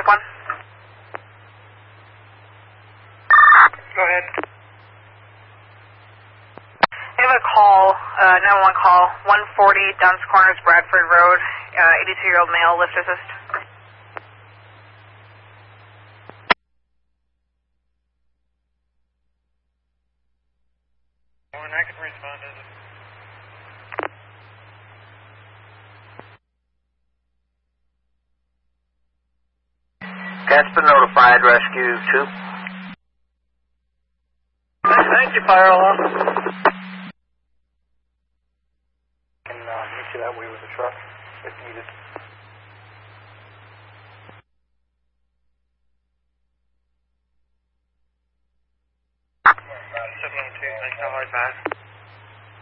1. Go ahead. I have a call, 911 call, 140 Duns Corners, Bradford Road, 82-year-old male, lift assist. I can respond to this. Casper notified, rescue 2. Thank you, fire alarm. Can meet you that way with the truck if needed.